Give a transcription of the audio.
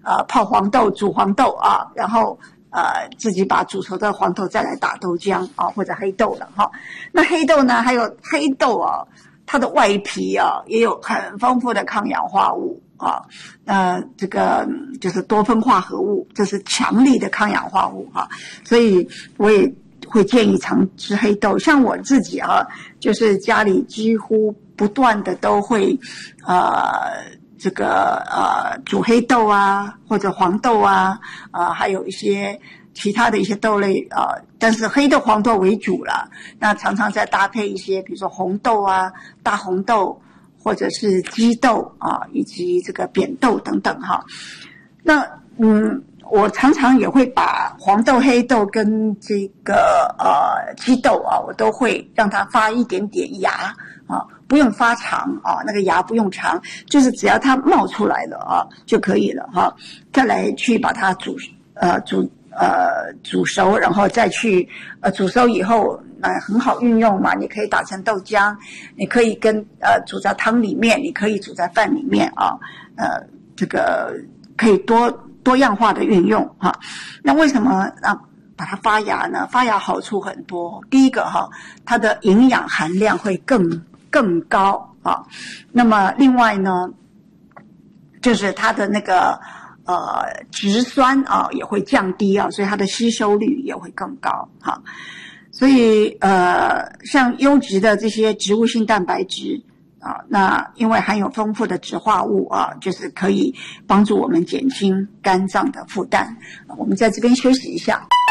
泡黄豆、煮黄豆啊，然后自己把煮熟的黄豆再来打豆浆啊，或者黑豆了哈。那黑豆呢，还有黑豆啊，它的外皮啊也有很丰富的抗氧化物啊，这个就是多酚化合物，这是强力的抗氧化物哈，所以我也会建议常吃黑豆。像我自己啊，就是家里几乎不断的都会煮黑豆啊，或者黄豆啊，还有一些其他的一些豆类但是黑豆、黄豆为主了。那常常再搭配一些，比如说红豆啊、大红豆，或者是鸡豆啊，以及这个扁豆等等哈。那我常常也会把黄豆、黑豆跟这个鸡豆啊，我都会让它发一点点芽啊，不用发长啊，那个芽不用长，就是只要它冒出来了啊就可以了哈。再来去把它煮熟，然后再去煮熟以后很好运用嘛，你可以打成豆浆，你可以跟煮在汤里面，你可以煮在饭里面啊，这个可以多样化的运用哈。那为什么把它发芽呢？发芽好处很多，第一个哈，它的营养含量会更高啊。那么另外呢，就是它的那个植酸啊也会降低啊，所以它的吸收率也会更高哈。所以像优质的这些植物性蛋白质啊，那因为含有丰富的植化物啊，就是可以帮助我们减轻肝脏的负担。我们在这边休息一下。